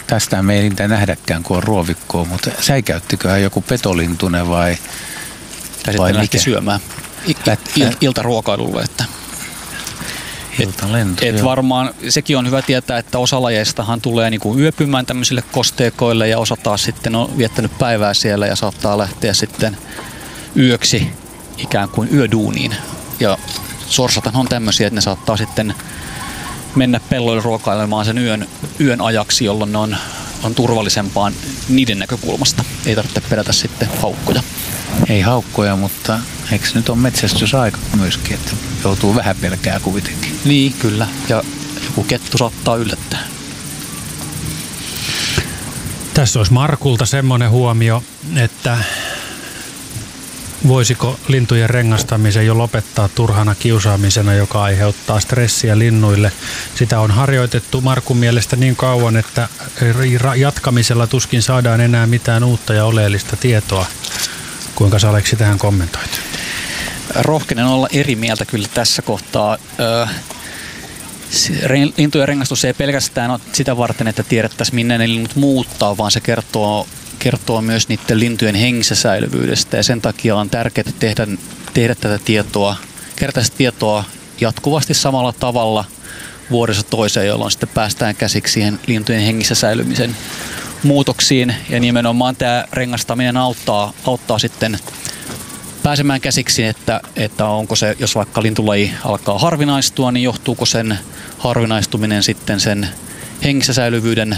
tästä me ei niitä nähdäkään, kun on ruovikkoa, mutta säikäyttiköhän joku petolintunen vai sitten lähti syömään iltaruokailulle, että et varmaan sekin on hyvä tietää, että osa lajeistahan tulee niin kuin yöpymään tämmöisille kosteikoille ja osa taas sitten on viettänyt päivää siellä ja saattaa lähteä sitten yöksi ikään kuin yöduuniin. Ja sorsathan on tämmöisiä, että ne saattaa sitten mennä pelloille ruokailemaan sen yön ajaksi, jolloin ne on turvallisempaan niiden näkökulmasta. Ei tarvitse pelätä sitten haukkoja. Ei haukkoja, mutta eikö nyt ole metsästysaika myöskin, että joutuu vähän pelkää kuitenkin? Niin, kyllä. Ja joku kettu saattaa yllättää. Tässä olisi Markulta semmoinen huomio, että voisiko lintujen rengastamisen jo lopettaa turhana kiusaamisena, joka aiheuttaa stressiä linnuille. Sitä on harjoitettu Markun mielestä niin kauan, että jatkamisella tuskin saadaan enää mitään uutta ja oleellista tietoa. Kuinka sä Aleksi tähän kommentoit? Rohkenen olla eri mieltä kyllä tässä kohtaa. Lintujen rengastus ei pelkästään ole sitä varten, että tiedettäisiin minne ne linnut muuttaa, vaan se kertoo myös niiden lintujen hengissä säilyvyydestä. Ja sen takia on tärkeää tehdä tätä tietoa, kerätä sitä tietoa jatkuvasti samalla tavalla vuodesta toiseen, jolloin sitten päästään käsiksi siihen lintujen hengissä säilymisen muutoksiin. Ja nimenomaan tämä rengastaminen auttaa sitten pääsemään käsiksi, että onko se, jos vaikka lintulaji alkaa harvinaistua, niin johtuuko sen harvinaistuminen sitten sen hengissä säilyvyyden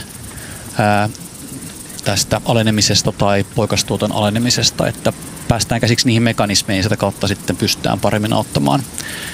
tästä alenemisesta tai poikastuoton alenemisesta, että päästään käsiksi niihin mekanismeihin ja sitä kautta sitten pystytään paremmin auttamaan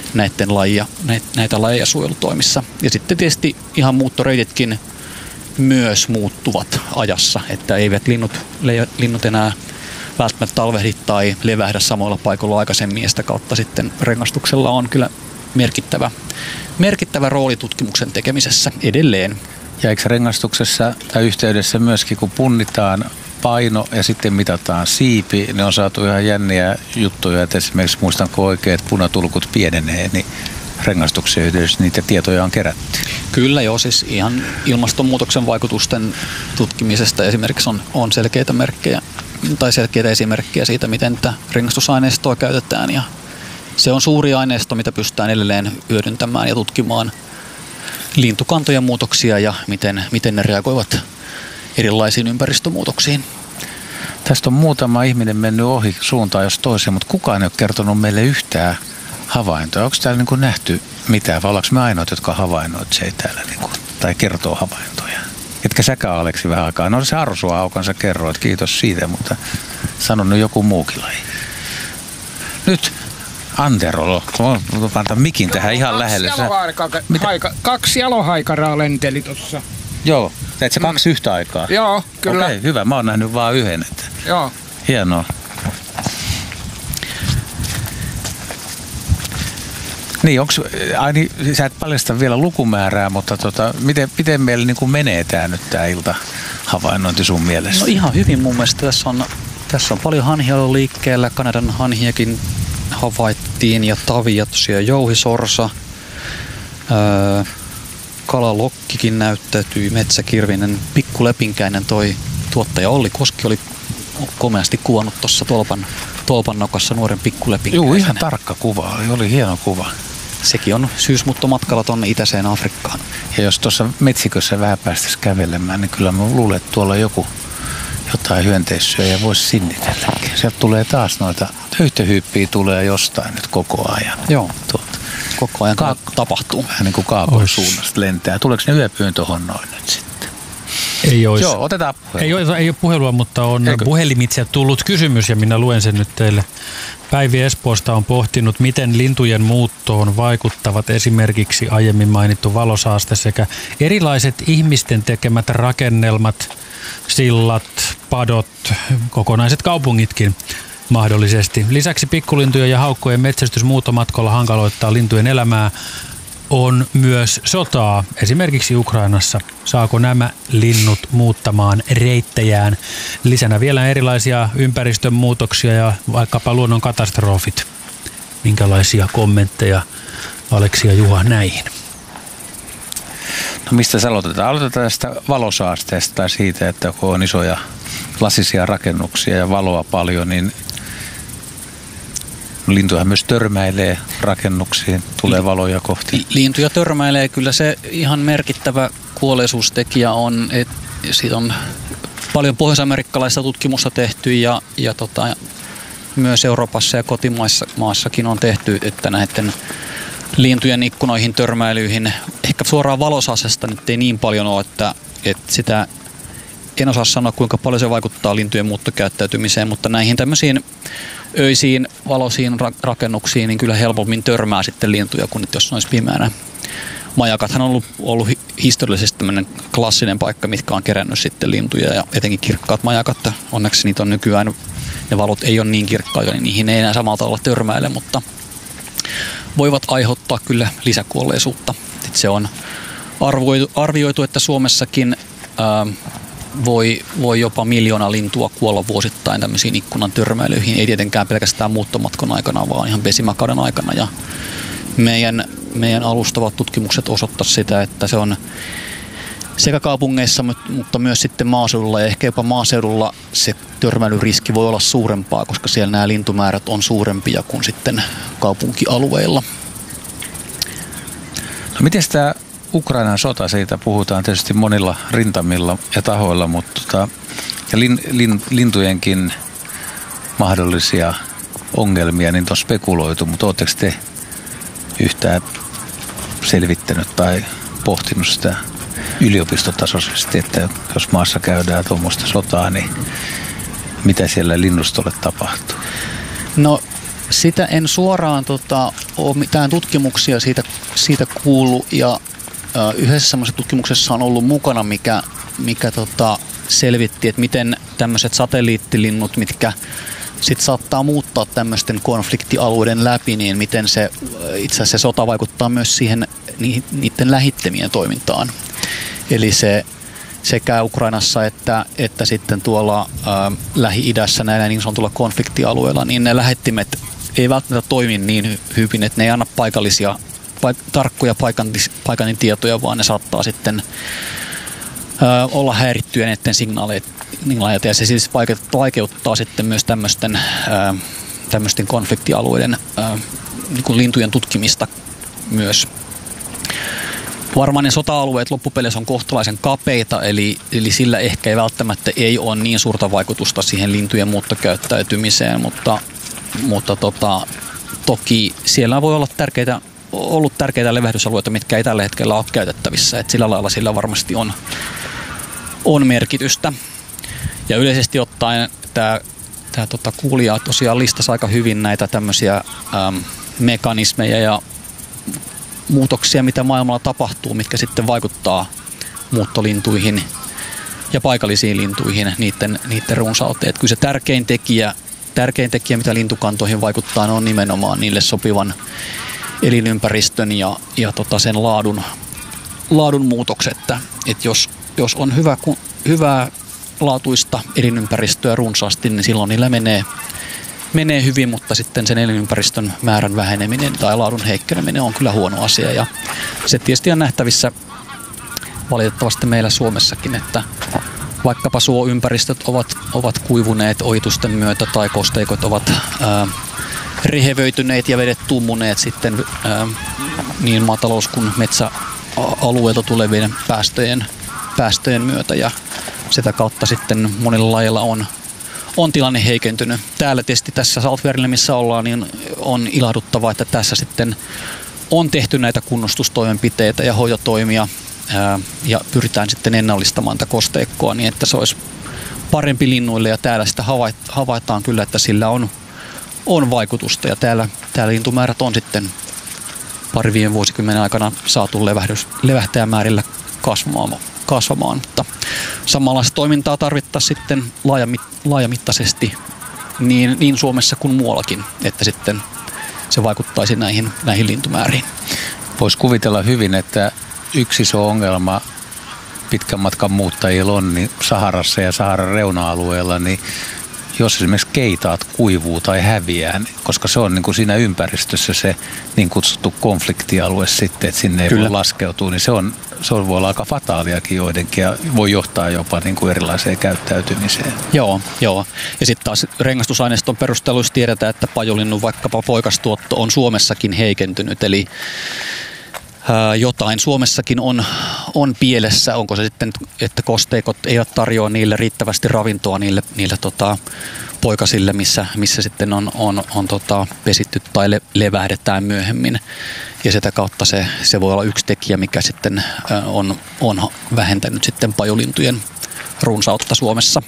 näitä lajeja suojelutoimissa. Ja sitten tietysti ihan muuttoreititkin myös muuttuvat ajassa, että eivät linnut enää välttämättä talvehdi tai levähdä samoilla paikoilla aikaisemmin, ja sitä kautta sitten rengastuksella on kyllä merkittävä rooli tutkimuksen tekemisessä edelleen. Ja eikö rengastuksessa tai yhteydessä myöskin, kun punnitaan paino ja sitten mitataan siipi, ne on saatu ihan jänniä juttuja, että esimerkiksi muistanko oikein, että punatulkut pienenee, niin rengastuksen yhteydessä niitä tietoja on kerätty. Kyllä joo, siis ihan ilmastonmuutoksen vaikutusten tutkimisesta esimerkiksi on selkeitä merkkejä tai selkeitä esimerkkejä siitä, miten tätä rengastusaineistoa käytetään, ja se on suuri aineisto, mitä pystytään edelleen hyödyntämään ja tutkimaan lintukantojen muutoksia ja miten ne reagoivat erilaisiin ympäristömuutoksiin. Tästä on muutama ihminen mennyt ohi suuntaan jos toiseen, mutta kukaan ei ole kertonut meille yhtään havaintoja. Onko täällä niin kuin nähty mitään, vai ollaanko me ainoat, jotka havainnoitsee täällä niin kuin, tai kertoo havaintoja? Etkä säkään, Aleksi, vähän aikaa. No se Arsua-Haukan sä kerroit, kiitos siitä, mutta sanon nyt joku muukin laji. Nyt Antero, pantaa mikin tähän ihan lähelle. Kaksi jalohaikaraa lenteli tuossa. Joo, teit sä kaksi yhtä aikaa? Joo, kyllä. Okei, hyvä. Mä oon nähnyt vaan yhden. Että. Joo. Hienoa. Niin, sä et paljasta vielä lukumäärää, mutta miten meillä niin kuin menee tää ilta havainnointi sun mielestä? No ihan hyvin mun mielestä. Tässä on paljon hanhia liikkeellä. Kanadan hanhiakin havaittiin ja tavia, tosiaan jouhisorsa. Kalalokkikin näyttäytyi, metsäkirvinen, pikkulepinkäinen toi tuottaja Olli Koski oli komeasti kuvannut tuossa tolpan nokassa nuoren pikkulepinkäisen. Joo, ihan tarkka kuva, oli hieno kuva. Sekin on syysmuuttomatkalla tuonne itäiseen Afrikkaan. Ja jos tuossa metsikössä vähän päästäisiin kävelemään, niin kyllä mä luulen, että tuolla jotain hyönteissyöjä voisi sinnitelläkin. Sieltä tulee taas noita höyhtöhyyppiä tulee jostain nyt koko ajan. Joo, koko ajan tapahtuu. Vähän niin kuin kaakon suunnasta lentää. Tuleeko ne yöpyyn tuohon noin nyt sitten? Ei olisi. Joo, otetaan puhelua. Ei ole puhelua, mutta on puhelimitse tullut kysymys ja minä luen sen nyt teille. Päivi Espoosta on pohtinut, miten lintujen muuttoon vaikuttavat esimerkiksi aiemmin mainittu valosaaste sekä erilaiset ihmisten tekemät rakennelmat, sillat, padot, kokonaiset kaupungitkin mahdollisesti. Lisäksi pikkulintujen ja haukkojen metsästys muuttomatkalla hankaloittaa lintujen elämää. On myös sotaa, esimerkiksi Ukrainassa. Saako nämä linnut muuttamaan reittejään? Lisänä vielä erilaisia ympäristön muutoksia ja vaikkapa luonnon katastrofit. Minkälaisia kommentteja Aleksi ja Juha näihin? No mistä se aloitetaan? Aloitetaan tästä valosaasteesta tai siitä, että kun on isoja lasisia rakennuksia ja valoa paljon, niin lintuja myös törmäilee rakennuksiin, tulee valoja kohti. Lintuja törmäilee, kyllä se ihan merkittävä kuolleisuustekijä on, että siitä on paljon pohjois-amerikkalaista tutkimusta tehty ja myös Euroopassa ja kotimaassakin on tehty, että näiden lintujen ikkunoihin törmäilyihin, ehkä suoraan valosaasteesta nyt ei niin paljon ole, että sitä en osaa sanoa kuinka paljon se vaikuttaa lintujen muuttokäyttäytymiseen, mutta näihin tämmöisiin öisiin valoisiin rakennuksiin niin kyllä helpommin törmää sitten lintuja kuin nyt jos ne olisi pimeänä. Majakathan on ollut historiallisesti tämmöinen klassinen paikka, mitkä on kerännyt sitten lintuja ja etenkin kirkkaat majakat. Onneksi niitä on nykyään, ne valot ei ole niin kirkkaita, niin niihin ei enää samalla tavalla törmäile, mutta voivat aiheuttaa kyllä lisäkuolleisuutta. Se on arvioitu, että Suomessakin voi jopa 1 miljoona lintua kuolla vuosittain tämmöisiin ikkunan törmäilyihin. Ei tietenkään pelkästään muuttomatkan aikana, vaan ihan pesimäkauden aikana. Ja meidän alustavat tutkimukset osoittavat sitä, että se on sekä kaupungeissa, mutta myös sitten maaseudulla ja ehkä jopa maaseudulla se törmäilyriski voi olla suurempaa, koska siellä nämä lintumäärät on suurempia kuin sitten kaupunkialueilla. No miten tämä Ukrainan sota, siitä puhutaan tietysti monilla rintamilla ja tahoilla, mutta ja lintujenkin mahdollisia ongelmia, niin on spekuloitu, mutta oletteko te yhtään selvittänyt tai pohtinut sitä yliopistotasoisesti, että jos maassa käydään tuommoista sotaa, niin mitä siellä linnustolle tapahtuu? No sitä en suoraan ole mitään tutkimuksia siitä kuullut ja yhdessä semmoisessa tutkimuksessa on ollut mukana, mikä selvitti, että miten tämmöiset satelliittilinnut, mitkä sitten saattaa muuttaa tämmöisten konfliktialueiden läpi, niin miten se itse asiassa se sota vaikuttaa myös siihen niiden lähittemien toimintaan. Eli se sekä Ukrainassa että sitten tuolla Lähi-idässä näillä niin sanotulla konfliktialueilla, niin ne lähettimet ei välttämättä toimi niin hyvin, että ne ei anna paikallisia tarkkoja paikannin tietoja, vaan ne saattaa sitten olla häirittyjä näiden signaaleja. Ja se siis vaikeuttaa sitten myös tämmöisten konfliktialueiden niin kuin lintujen tutkimista myös. Varmaan ne sota-alueet loppupeleissä on kohtalaisen kapeita, eli sillä ehkä ei välttämättä ole niin suurta vaikutusta siihen lintujen muuttokäyttäytymiseen, mutta toki siellä voi olla ollut tärkeitä levähdysalueita, mitkä ei tällä hetkellä ole käytettävissä. Et sillä lailla sillä varmasti on merkitystä. Ja yleisesti ottaen tämä kuulija tosiaan listasi aika hyvin näitä tämmöisiä mekanismeja ja muutoksia, mitä maailmalla tapahtuu, mitkä sitten vaikuttaa muuttolintuihin ja paikallisiin lintuihin, niiden runsauteen. Kyllä se tärkein tekijä, mitä lintukantoihin vaikuttaa, on nimenomaan niille sopivan elinympäristön ja sen laadun muutokset. Että jos on hyvää laatuista elinympäristöä runsaasti, niin silloin niillä menee hyvin, mutta sitten sen elinympäristön määrän väheneminen tai laadun heikkeneminen on kyllä huono asia. Ja se tietysti on nähtävissä valitettavasti meillä Suomessakin, että vaikkapa suoympäristöt ovat kuivuneet ojitusten myötä tai kosteikot ovat rehevöityneet ja vedet tummuneet sitten niin maatalous- kuin metsäalueelta tulevien päästöjen myötä ja sitä kautta sitten monilla lajeilla on tilanne heikentynyt. Täällä tietysti tässä Saltverillä, missä ollaan, niin on ilahduttavaa, että tässä sitten on tehty näitä kunnostustoimenpiteitä ja hoitotoimia ja pyritään sitten ennallistamaan tätä kosteikkoa niin, että se olisi parempi linnuille ja täällä sitä havaitaan kyllä, että sillä on vaikutusta ja täällä lintumäärät on sitten viime vuosikymmenen aikana saatu levähtäjämäärillä kasvamaan, mutta samanlaista toimintaa tarvittaisiin sitten laajamittaisesti niin Suomessa kuin muuallakin, että sitten se vaikuttaisi näihin lintumääriin. Voisi kuvitella hyvin, että yksi iso ongelma pitkän matkan muuttajilla on niin Saharassa ja Saharan reuna-alueella, niin jos esimerkiksi keitaat kuivuu tai häviää, koska se on niin kuin siinä ympäristössä se niin kutsuttu konfliktialue sitten, että sinne ei voi laskeutua, niin se voi olla aika fataaliakin joidenkin ja voi johtaa jopa niin kuin erilaiseen käyttäytymiseen. Joo. Ja sitten taas rengastusaineiston perusteluissa tiedetään, että pajolinnun vaikkapa poikastuotto on Suomessakin heikentynyt, eli jotain Suomessakin on pielessä. Onko se sitten, että kosteikot eivät tarjoa niille riittävästi ravintoa niille poikasille, missä sitten on pesitty tai levähdetään myöhemmin. Ja sitä kautta se voi olla yksi tekijä, mikä sitten on vähentänyt sitten pajolintujen runsautta Suomessa.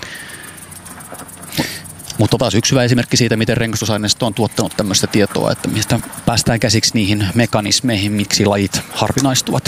Mutta taas yksi hyvä esimerkki siitä, miten rengastusaineisto on tuottanut tämmöistä tietoa, että mistä päästään käsiksi niihin mekanismeihin, miksi lajit harvinaistuvat.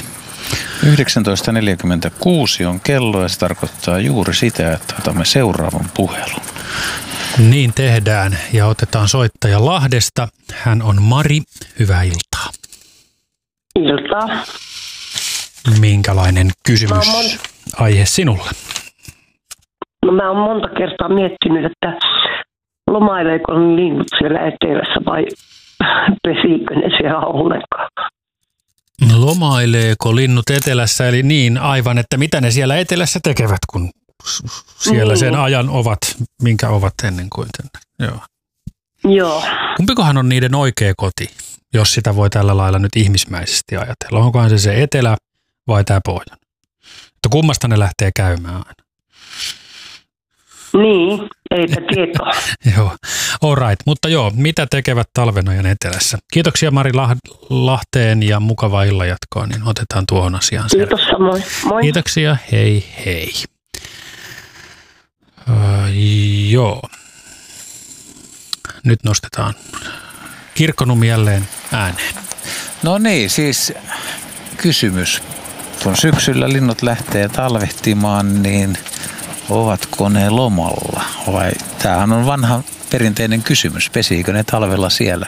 19.46 on kello ja se tarkoittaa juuri sitä, että otamme seuraavan puhelun. Niin tehdään ja otetaan soittaja Lahdesta. Hän on Mari. Hyvää iltaa. Iltaa. Minkälainen kysymys aihe sinulle? No mä oon monta kertaa miettinyt, että lomaileeko linnut siellä etelässä vai pesiikö ne siellä ollenkaan? Lomaileeko linnut etelässä, eli niin aivan, että mitä ne siellä etelässä tekevät, kun siellä sen ajan ovat, minkä ovat ennen kuin tänne. Joo. Kumpikohan on niiden oikea koti, jos sitä voi tällä lailla nyt ihmismäisesti ajatella? Onkohan se etelä vai tämä pohjoinen? Että kummasta ne lähtee käymään aina? Niin, eipä tietoa. Joo, all right. Mutta joo, mitä tekevät talvenajan etelässä? Kiitoksia Mari Lahteen ja mukavaa illanjatkoa, niin otetaan tuohon asiaan. Kiitos samoin. Moi. Kiitoksia, hei hei. Joo. Nyt nostetaan Kirkkonummi jälleen ääneen. No niin, siis kysymys. Kun syksyllä linnut lähtee talvehtimaan, niin ovatko ne lomalla? Vai tämähän on vanha perinteinen kysymys. Pesiikö ne talvella siellä?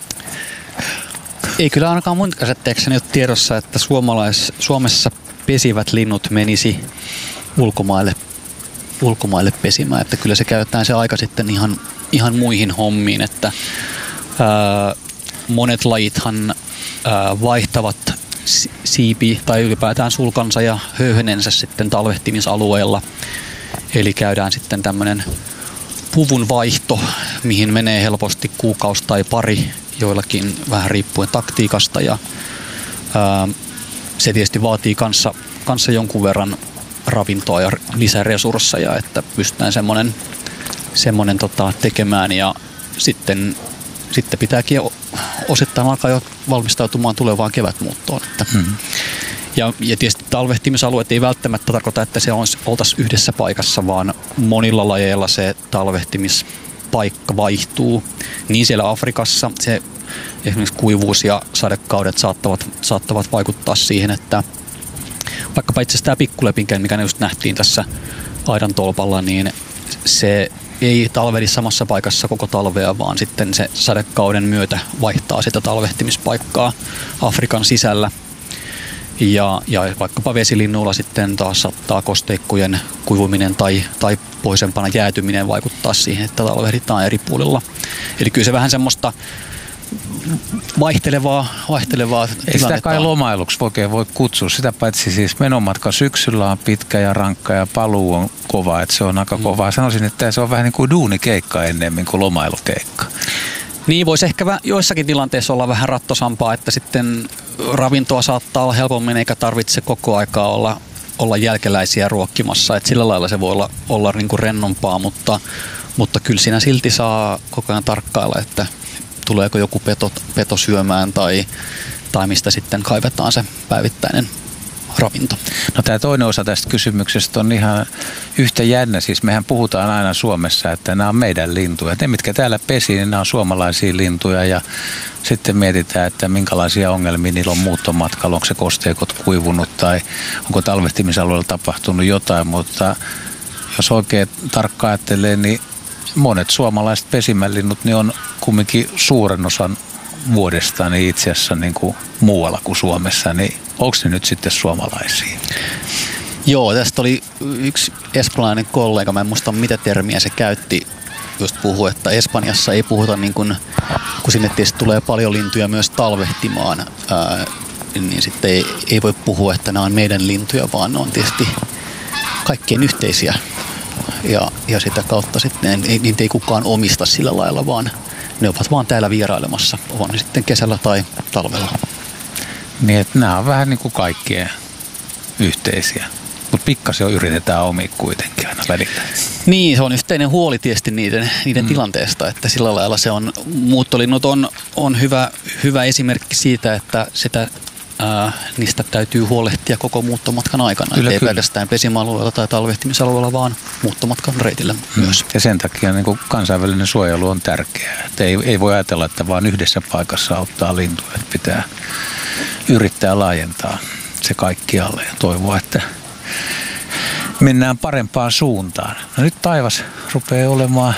Ei kyllä ainakaan mun käsitteekseni ole tiedossa, että Suomessa pesivät linnut menisi ulkomaille pesimään. Että kyllä se käytetään se aika sitten ihan muihin hommiin, että monet lajithan vaihtavat siipi tai ylipäätään sulkansa ja höyhenensä sitten talvehtimisalueella. Eli käydään sitten tämmöinen puvun vaihto, mihin menee helposti kuukausi tai pari, joillakin vähän riippuen taktiikasta. Ja se tietysti vaatii kanssa jonkun verran ravintoa ja lisäresursseja, että pystytään semmoinen tekemään. Ja sitten pitääkin osittain alkaa jo valmistautumaan tulevaan kevätmuuttoon. Ja tietysti talvehtimisalueet ei välttämättä tarkoita, että se oltaisiin yhdessä paikassa, vaan monilla lajeilla se talvehtimispaikka vaihtuu. Niin siellä Afrikassa se esimerkiksi kuivuus ja sadekaudet saattavat vaikuttaa siihen, että vaikkapa itse asiassa tämä pikkulepinkä, mikä just nähtiin tässä aidan tolpalla, niin se ei talvehdi samassa paikassa koko talvea, vaan sitten se sadekauden myötä vaihtaa sitä talvehtimispaikkaa Afrikan sisällä. Ja vaikkapa vesilinnuilla sitten taas saattaa kosteikkojen kuivuminen tai pohjoisempana jäätyminen vaikuttaa siihen, että talvehditaan eri puolilla. Eli kyllä se vähän semmoista vaihtelevaa ei sitä kai lomailuksi oikein voi kutsua. Sitä paitsi siis menomatka syksyllä on pitkä ja rankka ja paluu on kova, että se on aika kovaa. Sanoisin, että se on vähän niin kuin duunikeikka ennemmin kuin lomailukeikka. Niin, voisi ehkä joissakin tilanteissa olla vähän rattosampaa, että sitten ravintoa saattaa olla helpommin eikä tarvitse koko aikaa olla jälkeläisiä ruokkimassa. Että sillä lailla se voi olla niin kuin rennompaa, mutta kyllä siinä silti saa koko ajan tarkkailla, että tuleeko joku peto syömään tai mistä sitten kaivetaan se päivittäinen ravinto. No tämä toinen osa tästä kysymyksestä on ihan yhtä jännä. Siis mehän puhutaan aina Suomessa, että nämä on meidän lintuja. Ne, mitkä täällä pesii, niin nämä on suomalaisia lintuja ja sitten mietitään, että minkälaisia ongelmia niillä on muuttomatkalla. Onko se kosteikot kuivunut tai onko talvehtimisalueella tapahtunut jotain, mutta jos oikein tarkkaan ajattelee, niin monet suomalaiset pesimälinnut niin on kumminkin suuren osan vuodesta niin itse asiassa niin kuin muualla kuin Suomessa, niin onko ne nyt sitten suomalaisia? Joo, tästä oli yksi espanjalainen kollega, mä en muista mitä termiä se käytti, just puhui, että Espanjassa ei puhuta niin kuin, kun sinne tietysti tulee paljon lintuja myös talvehtimaan, niin sitten ei voi puhua, että nämä on meidän lintuja, vaan ne on tietysti kaikkien yhteisiä. Ja sitä kautta sitten niitä ei kukaan omista sillä lailla, vaan ne ovat vaan täällä vierailemassa, on ne sitten kesällä tai talvella. Niin, että nämä on vähän niin kuin kaikkien yhteisiä, mutta pikkasen yritetään omia kuitenkin aina välillä. Niin, se on yhteinen huoli tietysti niiden tilanteesta, että sillä lailla se on, muuttolinnut on hyvä esimerkki siitä, että niistä täytyy huolehtia koko muuttomatkan aikana. Ei pelkästään pesimäalueella tai talvehtimisalueella, vaan muuttomatkan reitillä myös. Ja sen takia niin kuin kansainvälinen suojelu on tärkeää. Että ei voi ajatella, että vaan yhdessä paikassa auttaa lintuja. Että pitää yrittää laajentaa se kaikkialle ja toivoa, että mennään parempaan suuntaan. No nyt taivas rupeaa olemaan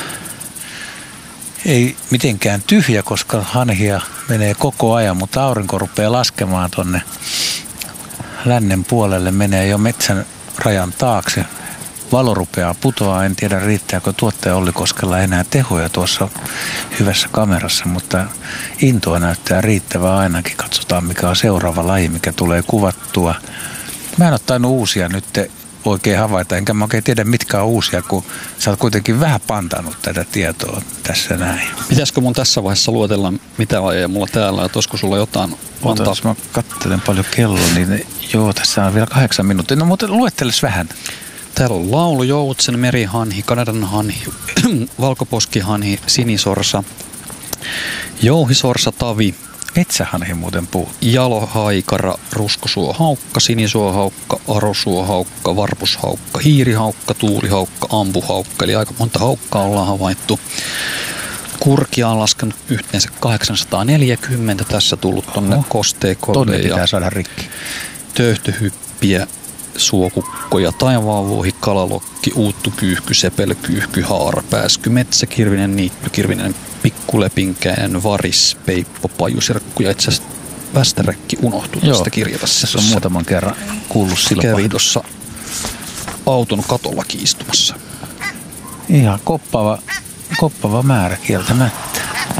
ei mitenkään tyhjä, koska hanhia menee koko ajan, mutta aurinko rupeaa laskemaan tonne lännen puolelle, menee jo metsän rajan taakse. Valo rupeaa putoaa, en tiedä riittääkö tuottaja Olli Koskella enää tehoja tuossa hyvässä kamerassa, mutta intoa näyttää riittävää ainakin. Katsotaan mikä on seuraava laji, mikä tulee kuvattua. Mä en ole tainnut uusia nyt oikein havaita, enkä mä oikein tiedä mitkä on uusia, kun sä oot kuitenkin vähän pantanut tätä tietoa tässä näin. Pitäisikö mun tässä vaiheessa luotella mitä lajeja mulla täällä, että olisiko sulla jotain antaa? Jos mä katselen paljon kelloa, niin joo, tässä on vielä 8 minuuttia. No mutta luetteles vähän. Täällä on laulujoutsen, merihanhi, Kanadan hanhi, valkoposkihanhi, sinisorsa, jouhisorsa, tavi, metsähanhi muuten puhut. Jalohaikara, ruskosuohaukka, sinisuohaukka, arosuohaukka, varpushaukka, hiirihaukka, tuulihaukka, ampuhaukka. Eli aika monta haukkaa ollaan havaittu. Kurkia on laskenut yhteensä 840. Tässä tullut tonne kosteikolle. Tonne pitää saada rikki. Töyhtöhyppiä, suokukkoja, taivaanvuohi, kalalokki, uuttukyyhky, sepelkyyhky, haarapääsky, metsäkirvinen, niittykirvinen, pikkulepinkäinen, varis, peippo, pajusirkku ja itse asiassa västäräkki unohtui tästä kirjata. Se on muutaman kerran kuullut silloin. Kävi tuossa auton katollakin istumassa. Ihan koppava määrä kieltämättä.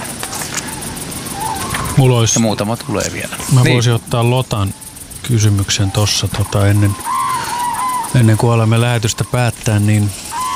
Mulla olisi, ja muutama tulee vielä. Mä voisin ottaa Lotan kysymyksen tuossa ennen kuin alamme lähetystä päättää, niin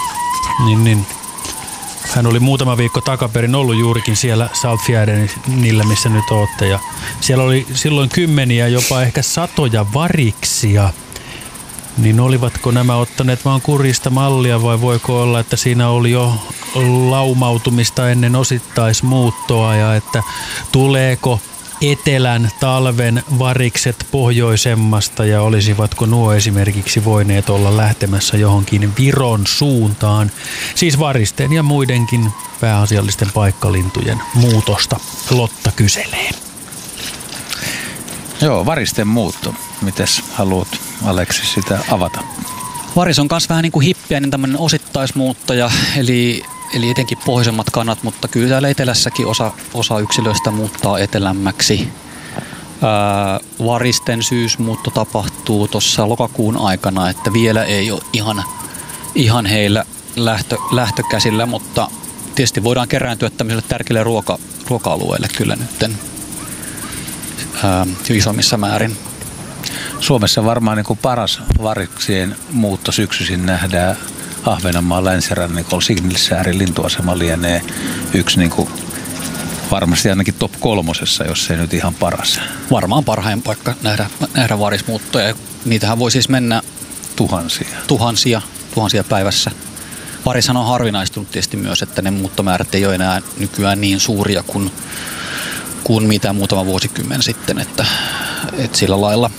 hän oli muutama viikko takaperin ollut juurikin siellä Saltfjärdenillä, missä nyt ootte. Ja siellä oli silloin kymmeniä, jopa ehkä satoja variksia. Niin olivatko nämä ottaneet vaan kurjista mallia vai voiko olla, että siinä oli jo laumautumista ennen osittaismuuttoa ja että tuleeko etelän talven varikset pohjoisemmasta ja olisivatko nuo esimerkiksi voineet olla lähtemässä johonkin Viron suuntaan, siis varisten ja muidenkin pääasiallisten paikkalintujen muutosta. Lotta kyselee. Joo, varisten muutto. Mites haluat, Aleksi, sitä avata? Varis on myös vähän niin kuin hippiä, niin tämmöinen osittaismuuttaja, eli etenkin pohjoisemmat kannat, mutta kyllä täällä etelässäkin osa yksilöistä muuttaa etelämmäksi. Varisten syysmuutto tapahtuu tuossa lokakuun aikana, että vielä ei ole ihan heillä lähtökäsillä, mutta tietysti voidaan kerääntyä tämmöiselle tärkeille ruoka-alueille kyllä nytten isommissa määrin. Suomessa varmaan niin kuin paras variksien muutto syksyisin nähdään Ahvenanmaan länsirannikolla. Signilsäärin lintuasema lienee yksi niin kuin varmasti ainakin top 3, jos ei nyt ihan paras. Varmaan parhain paikka nähdä varismuuttoja. Niitähän voi siis mennä tuhansia päivässä. Varishan on harvinaistunut tietysti myös, että ne muuttomäärät ei ole enää nykyään niin suuria kuin mitä muutama vuosikymmen sitten, että sillä lailla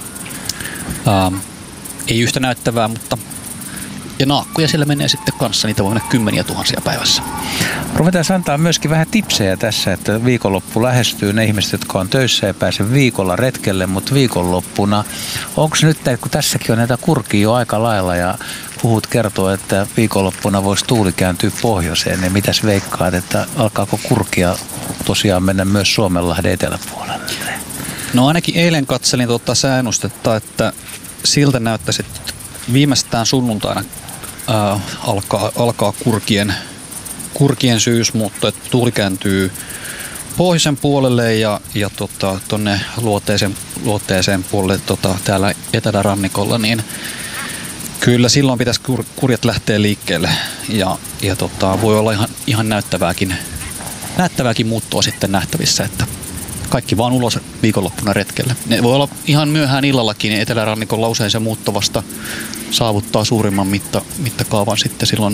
ei yhtä näyttävää, mutta ja naakkoja siellä menee sitten kanssa, niitä voi mennä 10 000 päivässä. Ruvetaan antaa myöskin vähän tipsejä tässä, että viikonloppu lähestyy ne ihmiset, jotka on töissä ja pääse viikolla retkelle, mutta viikonloppuna, onko nyt, kun tässäkin on näitä kurkia jo aika lailla ja puhut kertoo, että viikonloppuna voisi tuuli kääntyä pohjoiseen, niin mitäs veikkaat, että alkaako kurkia tosiaan mennä myös Suomenlahden eteläpuolelle? No ainakin eilen katselin säännustetta, että siltä näyttäisi, että viimeistään sunnuntaina alkaa kurkien syysmuutto, että tuuli pohjoisen puolelle ja tuonne luoteeseen puolelle täällä etelärannikolla, niin kyllä silloin pitäisi kurjet lähteä liikkeelle ja voi olla ihan näyttävääkin muuttoa sitten nähtävissä, että kaikki vaan ulos viikonloppuna retkelle. Ne voi olla ihan myöhään illallakin, niin etelärannikolla usein se muutto vasta saavuttaa suurimman mittakaavan sitten silloin